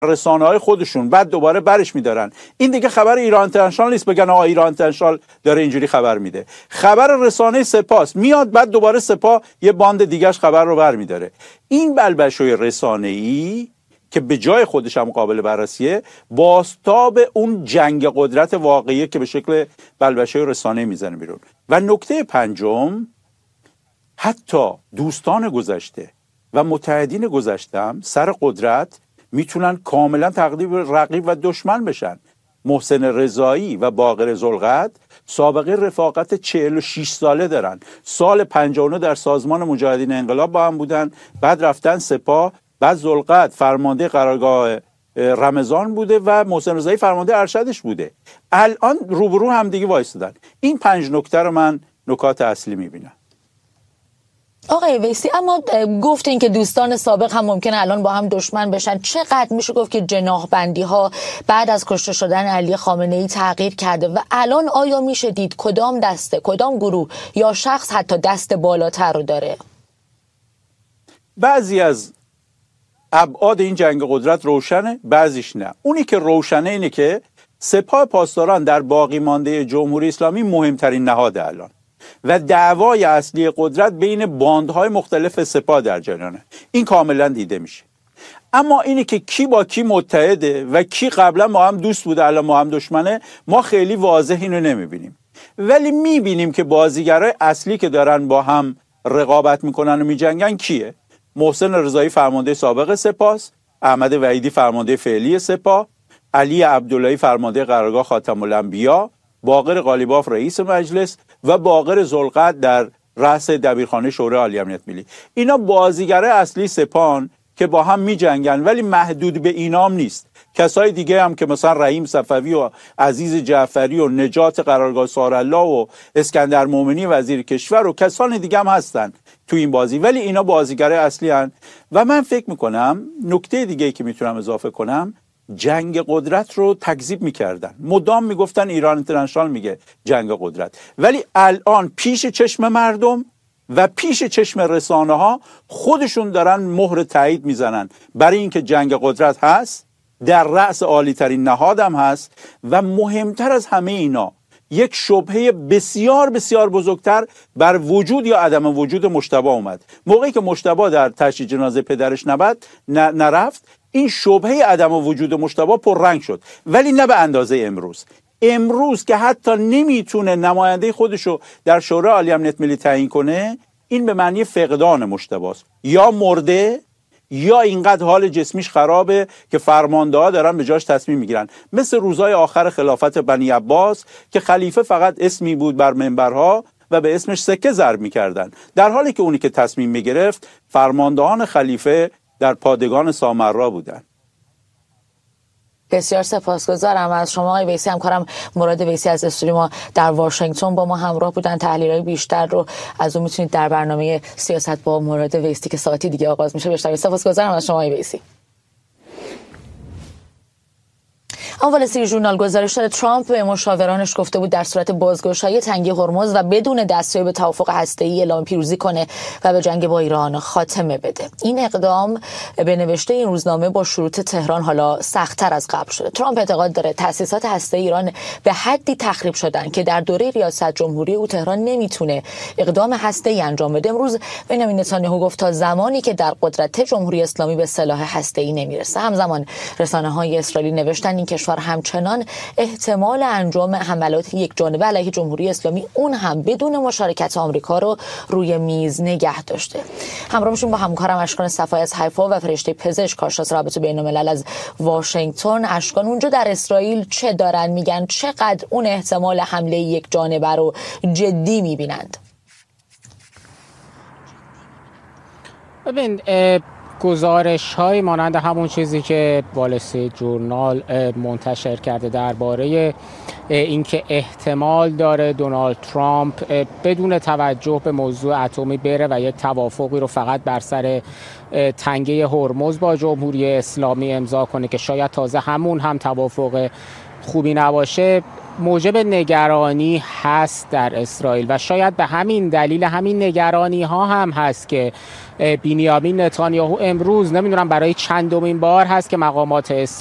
رسانه‌های خودشون، بعد دوباره برش میدارن. این دیگه خبر ایران اینترنشنال نیست بگن آقا ایران اینترنشنال داره اینجوری خبر میده. خبر رسانه سپاه میاد، بعد دوباره سپاه یه باند دیگه‌اش خبر رو برمیداره. این بلبشوی رسانه‌ای که به جای خودش هم قابل بررسیه، بازتاب اون جنگ قدرت واقعی که به شکل بلبشوی رسانه‌ای میزنه بیرون. و نکته پنجم، حتی دوستان گذشته و متحدین گذشتم سر قدرت میتونن کاملا تقلیب رقیب و دشمن بشن. محسن رضایی و باقر ذوالقعد سابقه رفاقت 46 ساله دارن. سال 59 در سازمان مجاهدین انقلاب با هم بودن، بعد رفتن سپاه، بعد ذوالقعد فرمانده قرارگاه رمضان بوده و محسن رضایی فرمانده ارشدش بوده. الان روبرو هم دیگه وایسادن. این 5 نکته رو من نکات اصلی میبینم. آقای ویسی، اما گفتین که دوستان سابق هم ممکنه الان با هم دشمن بشن. چقدر میشه گفت که جناحبندی ها بعد از کشته شدن علی خامنه ای تغییر کرده و الان آیا میشه دید کدام دسته، کدام گروه یا شخص حتی دست بالاتر رو داره؟ بعضی از ابعاد این جنگ قدرت روشنه، بعضیش نه. اونی که روشنه اینه که سپاه پاسداران در باقی مانده جمهوری اسلامی مهمترین نهاد الان و دعوای اصلی قدرت بین باندهای مختلف سپاه در جریانه. این کاملا دیده میشه. اما اینی که کی با کی متحده و کی قبلا ما هم دوست بوده الان ما هم دشمنه، ما خیلی واضح اینو نمیبینیم. ولی میبینیم که بازیگرای اصلی که دارن با هم رقابت میکنن و میجنگن کیه؟ محسن رضایی فرمانده سابق سپاه، احمد وحیدی فرمانده فعلی سپاه، علی عبداللهی فرمانده قرارگاه خاتم الانبیا، باقر قالیباف رئیس مجلس و باقر ذوالقعد در رأس دبیرخانه شورای عالی امنیت ملی. اینا بازیگرای اصلی سپاهن که با هم می جنگن، ولی محدود به اینام نیست. کسای دیگه هم که مثلا رحیم صفوی و عزیز جعفری و نجات قرارگاه سارالله و اسکندر مومنی وزیر کشور و کسان دیگه هم هستن تو این بازی، ولی اینا بازیگرای اصلی هن. و من فکر میکنم نکته دیگه که میتونم اضافه کنم، جنگ قدرت رو تکذیب میکردن، مدام میگفتن ایران اینترنشنال میگه جنگ قدرت، ولی الان پیش چشم مردم و پیش چشم رسانه ها خودشون دارن مهر تایید میزنن برای اینکه جنگ قدرت هست، در رأس عالی ترین نهادم هست و مهمتر از همه اینا یک شبهه بسیار بسیار بزرگتر بر وجود یا عدم وجود مجتبی اومد. موقعی که مجتبی در تشییع جنازه پدرش نرفت، این شبهه عدم وجود مجتبی پررنگ شد، ولی نه به اندازه امروز که حتی نمیتونه نماینده خودشو در شورای عالی امنیت ملی تعیین کنه. این به معنی فقدان مجتبی است، یا مرده یا اینقدر حال جسمیش خرابه که فرمانده‌ها دارن به جاش تصمیم میگیرن، مثل روزهای آخر خلافت بنی عباس که خلیفه فقط اسمی بود بر منبرها و به اسمش سکه ضرب میکردن، در حالی که اونی که تصمیم میگرفت فرماندهان خلیفه در پادگان سامرا بودن. بسیار سپاسگزارم از شما آقای ویسی. همکارم مراد ویسی از استودیو ما در واشنگتن با ما همراه بودن. تحلیل‌های بیشتر رو از اون میتونید در برنامه سیاست با مراد ویسی که ساعتی دیگه آغاز میشه بشنوید. سپاسگزارم از شما آقای ویسی. وال استریت ژورنال گزارش داده ترامپ به مشاورانش گفته بود در صورت بازگشایی تنگه هرمز و بدون دستیابی به توافق هسته‌ای اعلام پیروزی کنه و به جنگ با ایران خاتمه بده. این اقدام به نوشته این روزنامه با شروط تهران حالا سخت‌تر از قبل شده. ترامپ اعتقاد داره تأسیسات هسته‌ای ایران به حدی تخریب شدن که در دوره ریاست جمهوری او تهران نمیتونه اقدام هسته‌ای انجام بده. امروز بنیامین نتانیاهو گفت تا زمانی که در قدرت جمهوری اسلامی به سلاح هسته‌ای نمیرسه. همزمان رسانه‌های اسرائیلی نوشتن این کشور همچنان احتمال انجام حملات یک جانبه علیه جمهوری اسلامی اون هم بدون مشارکت آمریکا رو روی میز نگه داشته. همراه میشیم با همکارم اشکان صفایی از حیفا و فرشته پزشک کارشناس رابطه بین‌الملل از واشنگتن. اشکان، اونجا در اسرائیل چه دارن میگن؟ چقدر اون احتمال حمله یک جانبه رو جدی میبینند؟ ببین، گزارش های مانند همون چیزی که وال استریت ژورنال منتشر کرده درباره اینکه احتمال داره دونالد ترامپ بدون توجه به موضوع اتمی بره و یک توافقی رو فقط بر سر تنگه هرمز با جمهوری اسلامی امضا کنه که شاید تازه همون هم توافق خوبی نباشه، موجب نگرانی هست در اسرائیل و شاید به همین دلیل همین نگرانی ها هم هست که بنیامین نتانیاهو امروز نمیدونم برای چندمین بار هست که مقامات